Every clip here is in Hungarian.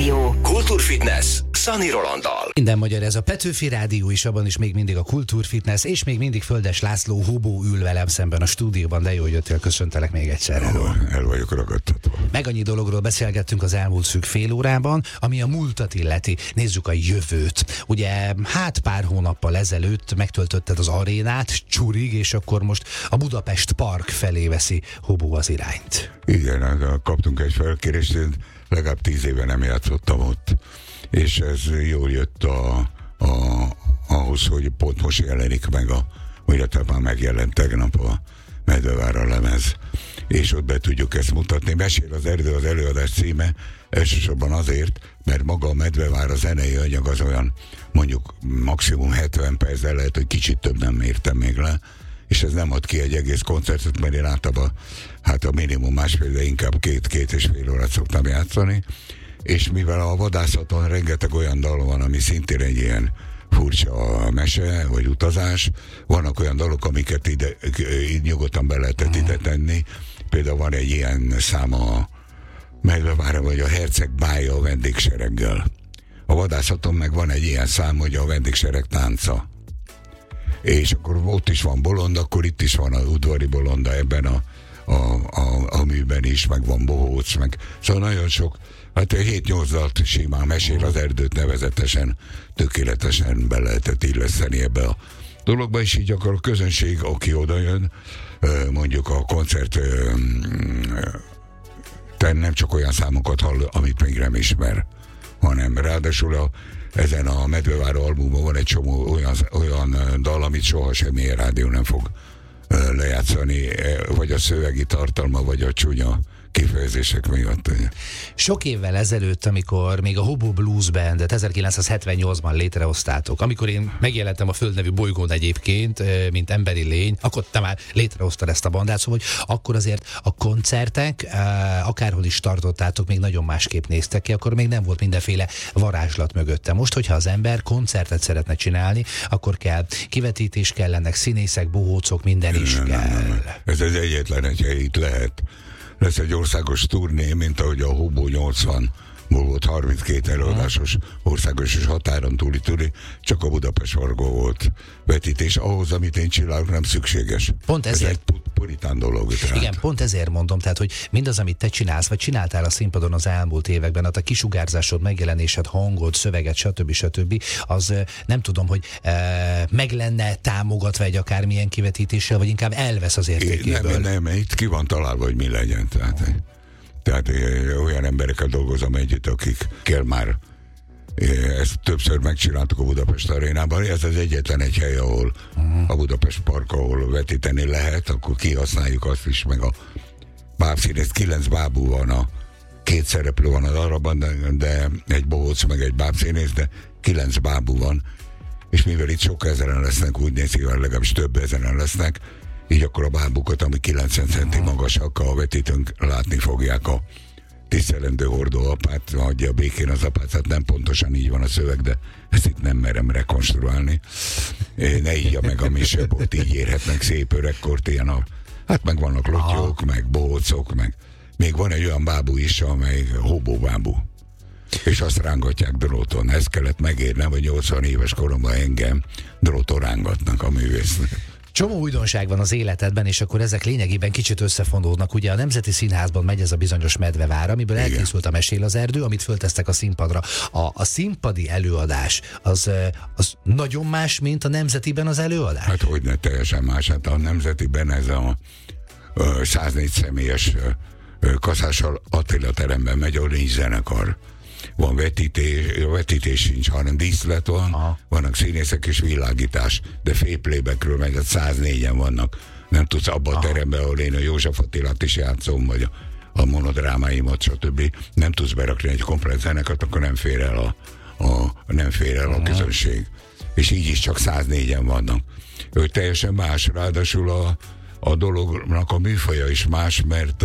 Jó. Kultúrfitness Szani Rolanddal. Minden magyar, ez a Petőfi Rádió is, abban is még mindig a Kultúrfitness, és még mindig Földes László Hobó ül velem szemben a stúdióban, de jó, hogy jöttél, köszöntelek még egyszer. El vagyok ragadtatva. Meg annyi dologról beszélgettünk az elmúlt szűk fél órában, ami a múltat illeti. Nézzük a jövőt. Ugye, pár hónappal ezelőtt megtöltötted az arénát, Csurig, és akkor most a Budapest Park felé veszi Hobó az irányt. Igen, kaptunk egy felkérést, én legalább 10 éve nem játszottam ott. És ez jól jött ahhoz, hogy pont most jelenik meg illetve már megjelent tegnap a Medvevára lemez, és ott be tudjuk ezt mutatni. Mesél az erdő az előadás címe, elsősorban azért, mert maga a Medvevár, a zenei anyag az olyan, mondjuk maximum 70 perc, de lehet, hogy kicsit több nem értem még le, és ez nem ad ki egy egész koncertet, mert én általában a minimum másfél, de inkább két és fél órát szoktam játszani. És mivel a vadászaton rengeteg olyan dal van, ami szintén egy ilyen furcsa mese, vagy utazás, vannak olyan dalok, amiket így nyugodtan be lehetett ide tenni. Például van egy ilyen száma a Medvevára, vagy a Herceg bája a vendégsereggel. A vadászaton meg van egy ilyen szám, hogy a vendégsereg tánca. És akkor ott is van bolond, akkor itt is van a udvari bolonda ebben a műben is, meg van bohóc, meg szóval nagyon sok. 7-8 dalt simán mesél az erdőt, nevezetesen, tökéletesen be lehetett illeszteni ebbe a dologba, és így akkor a közönség, aki oda jön, mondjuk a koncert nem csak olyan számokat hall, amit még nem ismer, hanem ráadásul ezen a Medvevára albumon van egy csomó olyan dal, amit soha semmilyen rádió nem fog lejátszani, vagy a szövegi tartalma, vagy a csúnya kifejezések miatt. Sok évvel ezelőtt, amikor még a Hobó Blues Bandet 1978-ban létrehoztátok, amikor én megjelentem a Föld nevű bolygón egyébként, mint emberi lény, akkor te már létrehoztad ezt a bandát, szóval hogy akkor azért a koncertek, akárhol is tartottátok, még nagyon másképp néztek ki, akkor még nem volt mindenféle varázslat mögötte. Most, hogyha az ember koncertet szeretne csinálni, akkor kell kivetítés, kellenek színészek, bohócok, minden is kell. Nem. Ez az egyetlen egy hely itt lehet. Lesz egy országos turné, mint ahogy a Hobó 80-ból volt 32 előadásos országos és határon túli turné, csak a Budapest Parkon volt vetítés. Ahhoz, amit én csinálok, nem szükséges. Pont ezért. Ez egy puritán dolog. Igen, pont ezért mondom, tehát, hogy mindaz, amit te csinálsz, vagy csináltál a színpadon az elmúlt években, a kisugárzásod, megjelenésed, hangod, szöveget, stb. Az nem tudom, hogy meg lenne támogatva egy akármilyen kivetítéssel, vagy inkább elvesz az értékéből. Nem, itt ki van találva, hogy mi legyen. Tehát olyan emberekkel dolgozom együtt, akikkel már ezt többször megcsináltuk a Budapest Arénában. Ez az egyetlen egy hely, ahol a Budapest Park, ahol vetíteni lehet, akkor kihasználjuk azt is, meg a bábszínész, 9 bábú van, 2 szereplő van az arabban, de egy bohóc, meg egy bábszínész, de 9 bábú van, és mivel itt sok ezeren lesznek, úgy néz ki, legalábbis több ezeren lesznek, így akkor a bábukat, ami 90 centi magasak, a vetítőnk látni fogják a tisztelendő hordó apát, adja békén az apát, hát nem pontosan így van a szöveg, de ezt itt nem merem rekonstruálni. Ne ígya meg a misebot, így érhetnek szép öregkort, ilyen meg vannak lottyók, meg bohócok, meg még van egy olyan bábú is, amely hobóbábú. És azt rángatják dróton. Ezt kellett megérnem, hogy 80 éves koromban engem dróton rángatnak a művésznek. Csomó újdonság van az életedben, és akkor ezek lényegében kicsit összefonódnak. Ugye a Nemzeti Színházban megy ez a bizonyos Medvevár, amiből elkészült a Mesél az erdő, amit föltesztek a színpadra. A színpadi előadás az nagyon más, mint a Nemzetiben az előadás? Hát hogyne, teljesen más. Hát a Nemzetiben ez a 104 személyes Kaszással Attila teremben megy, ahol nincs zenekar. Van vetítés sincs, hanem díszlet van, vannak színészek és világítás, de félplébekről megy, 104-en vannak. Nem tudsz abban a teremben, ahol én a József Attilát is játszom, vagy a monodrámáimat, stb. Nem tudsz berakni egy komplett zenekart, akkor nem fér el a közönség. És így is csak 104-en vannak. Ő teljesen más, ráadásul a dolognak a műfaja is más, mert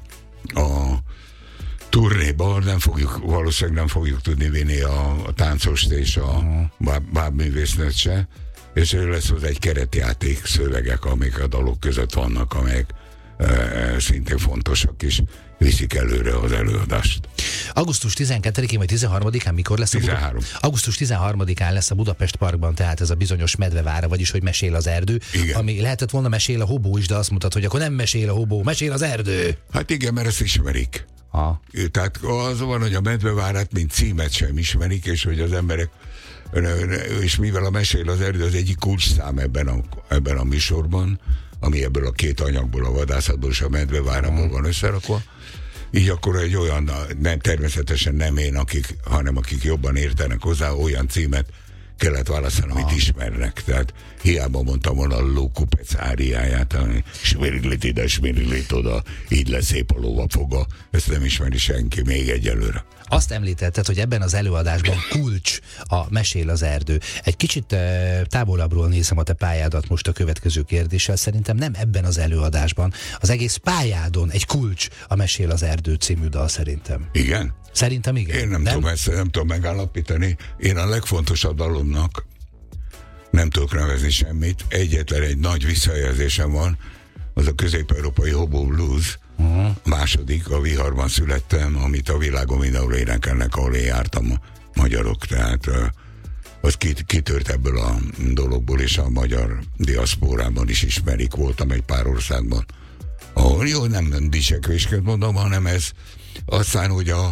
a turnéban valószínűleg nem fogjuk tudni vinni a táncost és a bábművésznőt se, és lesz hozzá egy keretjáték, szövegek, amik a dalok között vannak, amelyek szintén fontosak, és viszik előre az előadást. Augusztus 12-én vagy 13-án mikor lesz? 13. Augusztus 13-án lesz a Budapest Parkban, tehát ez a bizonyos Medvevára, vagyis hogy mesél az erdő. Igen. Ami lehetett volna mesél a hobó is, de azt mutat, hogy akkor nem mesél a hobó, mesél az erdő. Hát igen, mert ezt ismerik. Ha. Tehát az van, hogy a Medvevárát, mint címet sem ismerik, és hogy az emberek, és mivel a mesél az erdő az egyik kulcsszám ebben a műsorban, ami ebből a két anyagból, a vadászatból és a Medvevárából van összerakva, így akkor egy olyan, természetesen nem én, hanem akik jobban értenek hozzá, olyan címet kellett választani, amit ismernek. Tehát hiába mondtam volna a Lókupec áriáját, smiriglit ide, smiriglit oda, így lesz szép a lóvafoga. Ezt nem ismeri senki, még egyelőre. Azt említetted, hogy ebben az előadásban kulcs a mesél az erdő. Egy kicsit távolabbról nézem a te pályádat most a következő kérdéssel. Szerintem nem ebben az előadásban, az egész pályádon egy kulcs a mesél az erdő című dal szerintem. Igen? Szerintem igen. Én nem tudom megállapítani. Én a legfontosabb dalomnak nem tudok nevezni semmit. Egyetlen egy nagy visszajelzésem van, az a közép-európai Hobo Blues, második, a Viharban születtem, amit a világon mindenhol énekelnek, ahol én jártam, magyarok, tehát az kitört ebből a dologból, és a magyar diaszpórában is ismerik, voltam egy pár országban, ahol nem dicsekvésket mondom, hanem ez aztán,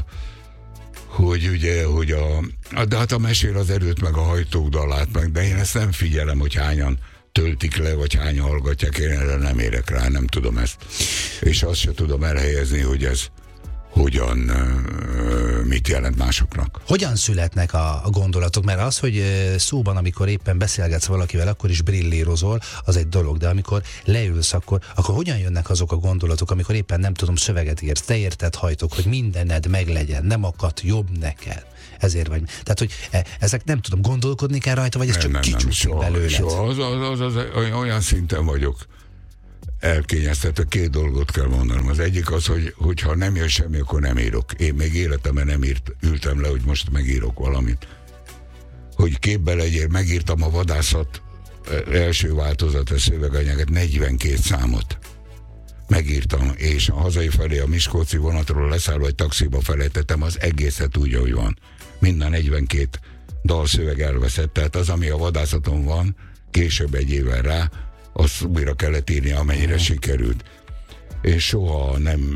de hát a mesél az erőt, meg a hajtók dalát, meg, de én ezt nem figyelem, hogy hányan töltik le, vagy hányan hallgatják, én erre nem érek rá, nem tudom ezt. És azt se tudom elhelyezni, hogy ez hogyan, mit jelent másoknak. Hogyan születnek a gondolatok? Mert az, hogy szóban, amikor éppen beszélgetsz valakivel, akkor is brillírozol, az egy dolog, de amikor leülsz, akkor hogyan jönnek azok a gondolatok, amikor éppen nem tudom, szöveget írsz, te érted, hajtok, hogy mindened meglegyen, nem akad jobb neked. Ezért vagy. Tehát, hogy ezek nem tudom, gondolkodni kell rajta, vagy ez csak kicsúszik belőled? Az olyan szinten vagyok elkényeztetve, két dolgot kell mondanom. Az egyik az, hogy ha nem jön semmi, akkor nem írok. Én még életemben nem ültem le, hogy most megírok valamit. Hogy képbe legyél, megírtam a vadászat első változata szöveganyagát, 42 számot. Megírtam, és a hazai felé a miskolci vonatról leszállva egy taxiba felejtettem az egészet úgy, ahogy van. Mind a 42 dalszöveg elveszett, tehát az, ami a vadászaton van, később egy évvel rá, azt újra kellett írni, amennyire sikerült. És soha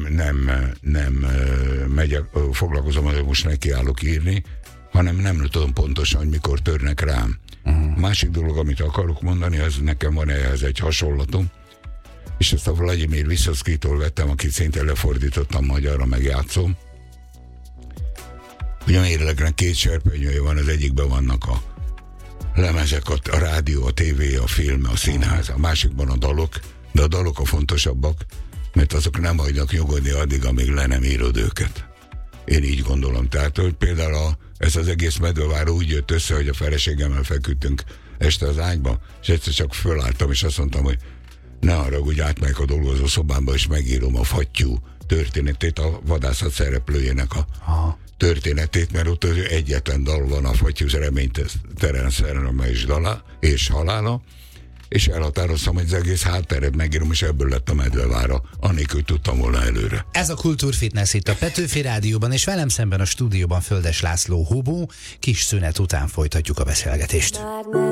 nem foglalkozom, hogy most nekiállok írni, hanem nem tudom pontosan, hogy mikor törnek rám. Másik dolog, amit akarok mondani, az nekem van ehhez egy hasonlatom, és ezt a Vladimir Vysockitól vettem, akit szinte lefordítottam magyarra, meg játszom. Ugye a mérlegnek két serpenyője van, az egyikben vannak a lemezek, a rádió, a tévé, a film, a színház, a másikban a dalok, de a dalok a fontosabbak, mert azok nem hagynak nyugodni addig, amíg le nem írod őket. Én így gondolom. Tehát, hogy például ez az egész Medvevár úgy jött össze, hogy a feleségemmel feküdtünk este az ágyba, és egyszer csak fölálltam, és azt mondtam, hogy ne arra, hogy átmegyek a dolgozó szobámba, és megírom a Fattyú történetét, a vadászat szereplőjének a történetét, mert ott egyetlen dal van, a Fattyú reménytelen szerelme és halála, és elhatároztam, hogy az egész hátteret megírom, és ebből lett a Medvevára, annélkül tudtam volna előre. Ez a Kultúrfitness itt a Petőfi Rádióban, és velem szemben a stúdióban Földes László Hobó. Kis szünet után folytatjuk a beszélgetést.